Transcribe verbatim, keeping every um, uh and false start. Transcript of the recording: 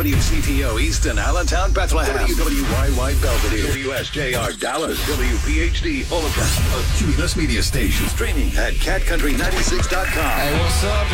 W C T O Easton, Allentown, Bethlehem. W W Y Y Belvedere. W S J R Dallas. W P H D Omaha. A Cumulus Media Station. Streaming at cat country ninety-six dot com. Hey, what's up?